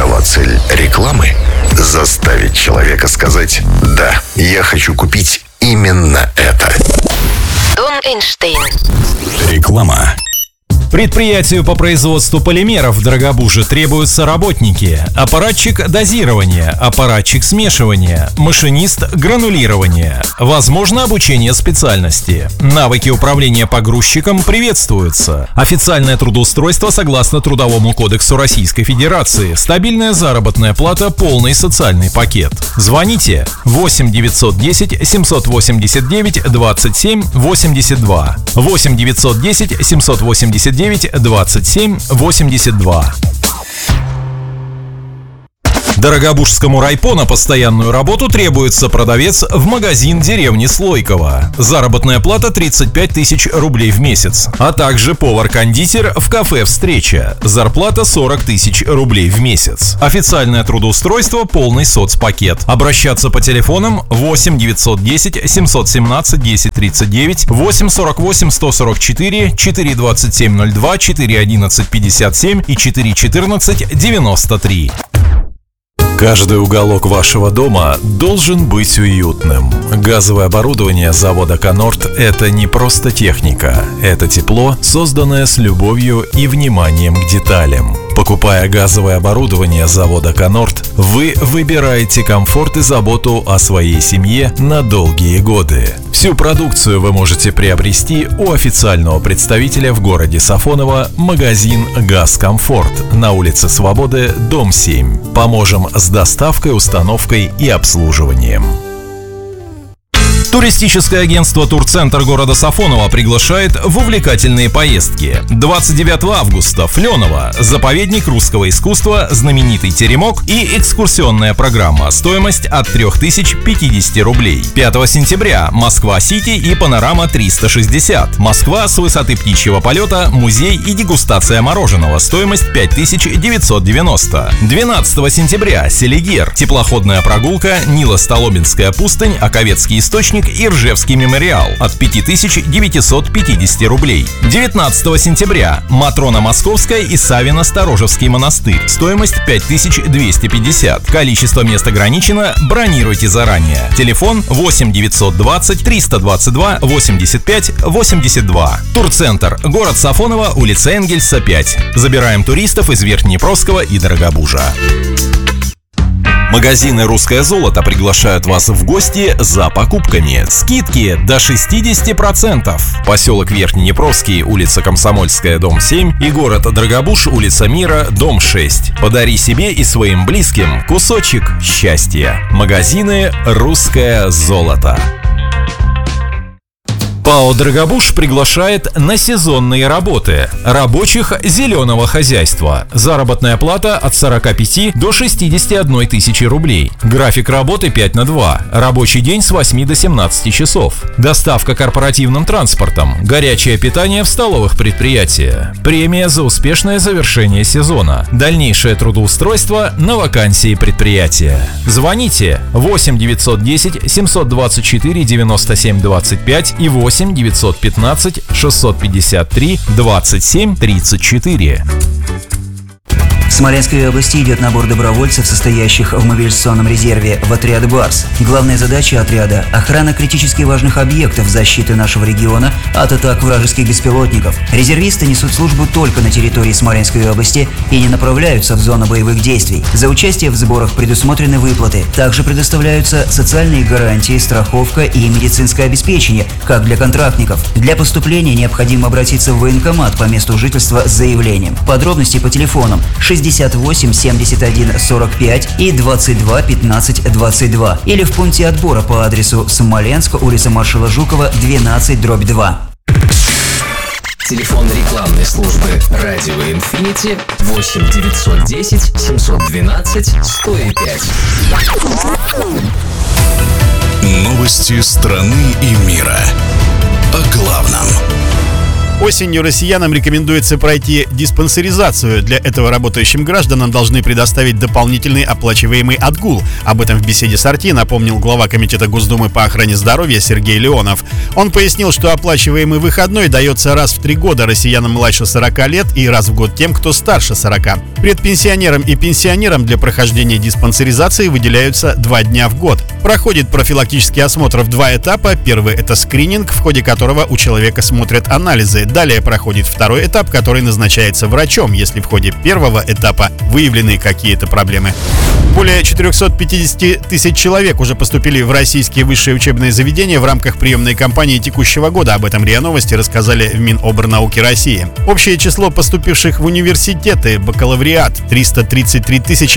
Какова цель рекламы? Заставить человека сказать «да, я хочу купить именно это». Дон Эйнштейн. Реклама. Предприятию по производству полимеров в Дорогобуже требуются работники: аппаратчик дозирования, аппаратчик смешивания, машинист гранулирования. Возможно обучение специальности. Навыки управления погрузчиком приветствуются. Официальное трудоустройство согласно Трудовому кодексу Российской Федерации. Стабильная заработная плата, полный социальный пакет. Звоните 8 910 789 27 82. 8 910 789 27 82. Дорогобужскому райпо на постоянную работу требуется продавец в магазин деревни Слойково. Заработная плата 35 тысяч рублей в месяц. А также повар-кондитер в кафе «Встреча». Зарплата 40 тысяч рублей в месяц. Официальное трудоустройство, полный соцпакет. Обращаться по телефонам 8 910 717 1039, 8 48 144, 4 27 02, 4 11 57 и 4 14 93. Каждый уголок вашего дома должен быть уютным. Газовое оборудование завода «Конорд» — это не просто техника. Это тепло, созданное с любовью и вниманием к деталям. Покупая газовое оборудование завода «Конорд», вы выбираете комфорт и заботу о своей семье на долгие годы. Всю продукцию вы можете приобрести у официального представителя в городе Сафоново, магазин «Газкомфорт» на улице Свободы, дом 7. Поможем с доставкой, установкой и обслуживанием. Туристическое агентство «Турцентр» города Сафоново приглашает в увлекательные поездки. 29 августа Флёново, заповедник русского искусства, знаменитый теремок и экскурсионная программа. Стоимость от 3050 рублей. 5 сентября Москва-Сити и Панорама 360. Москва с высоты птичьего полета, музей и дегустация мороженого. Стоимость 5990. 12 сентября Селигер, теплоходная прогулка, Нило-Столобинская пустынь, Оковецкий источник и Ржевский мемориал от 5950 рублей. 19 сентября Матрона Московская и Савино-Сторожевский монастырь. Стоимость 5250. Количество мест ограничено. Бронируйте заранее. Телефон 8 920 322 85 82. Турцентр. Город Сафоново, улица Энгельса, 5. Забираем туристов из Верхнепровского и Дорогобужа. Магазины «Русское золото» приглашают вас в гости за покупками. Скидки до 60%. Поселок Верхнеднепровский, улица Комсомольская, дом 7 и город Дорогобуж, улица Мира, дом 6. Подари себе и своим близким кусочек счастья. Магазины «Русское золото». ПАО «Дорогобуж» приглашает на сезонные работы рабочих зеленого хозяйства. Заработная плата от 45 до 61 тысячи рублей. График работы 5/2. Рабочий день с 8 до 17 часов. Доставка корпоративным транспортом. Горячее питание в столовых предприятиях. Премия за успешное завершение сезона. Дальнейшее трудоустройство на вакансии предприятия. Звоните 8 910 724 97 25 и 8 915 653 27 34. В Смоленской области идет набор добровольцев, состоящих в мобилизационном резерве, в отряд «Барс». Главная задача отряда – охрана критически важных объектов защиты нашего региона от атак вражеских беспилотников. Резервисты несут службу только на территории Смоленской области и не направляются в зону боевых действий. За участие в сборах предусмотрены выплаты. Также предоставляются социальные гарантии, страховка и медицинское обеспечение, как для контрактников. Для поступления необходимо обратиться в военкомат по месту жительства с заявлением. Подробности по телефонам 68 71 45 и 22 15 22 или в пункте отбора по адресу Смоленск, улица маршала Жукова, 12/2. Телефон рекламной службы «Радио Инфинити» 8 910 712 105. Новости страны и мира. О главном. Осенью россиянам рекомендуется пройти диспансеризацию. Для этого работающим гражданам должны предоставить дополнительный оплачиваемый отгул. Об этом в беседе с RT напомнил глава Комитета Госдумы по охране здоровья Сергей Леонов. Он пояснил, что оплачиваемый выходной дается раз в 3 года россиянам младше 40 лет и раз в год тем, кто старше 40. Предпенсионерам и пенсионерам для прохождения диспансеризации выделяются 2 дня в год. Проходит профилактический осмотр в 2 этапа. Первый – это скрининг, в ходе которого у человека смотрят анализы. Далее проходит второй этап, который назначается врачом, если в ходе первого этапа выявлены какие-то проблемы. Более 450 тысяч человек уже поступили в российские высшие учебные заведения в рамках приемной кампании текущего года. Об этом РИА Новости рассказали в Минобрнауки России. Общее число поступивших в университеты, бакалавриат – 333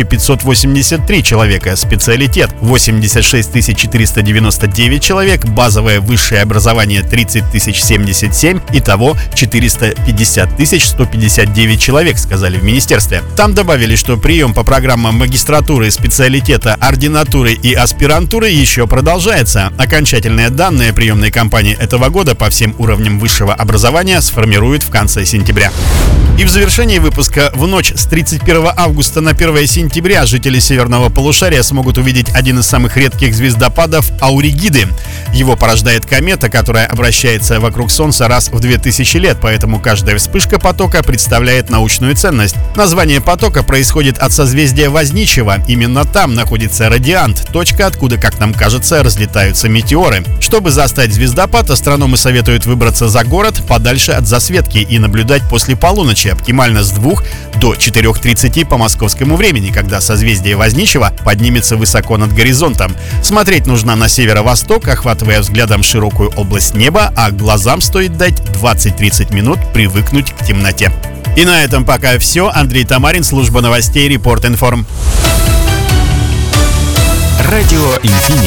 583 человека, специалитет – 86 499 человек, базовое высшее образование – 30 077, итого 450 159 человек, сказали в министерстве. Там добавили, что прием по программам магистратуры, специалитета, ординатуры и аспирантуры еще продолжается. Окончательные данные приемной кампании этого года по всем уровням высшего образования сформируют в конце сентября. И в завершении выпуска: в ночь с 31 августа на 1 сентября жители северного полушария смогут увидеть один из самых редких звездопадов Ауригиды. Его порождает комета, которая обращается вокруг Солнца раз в 2000 лет, поэтому каждая вспышка потока представляет научную ценность. Название потока происходит от созвездия Возничего. Именно там находится радиант, точка, откуда, как нам кажется, разлетаются метеоры. Чтобы застать звездопад, астрономы советуют выбраться за город, подальше от засветки, и наблюдать после полуночи, оптимально с 2 до 4:30 по московскому времени, когда созвездие Возничего поднимется высоко над горизонтом. Смотреть нужно на северо-восток, охватывая взглядом широкую область неба, а глазам стоит дать 20-30 минут привыкнуть к темноте. И на этом пока все. Андрей Тамарин, служба новостей, Репорт Информ. Радио Инфинити.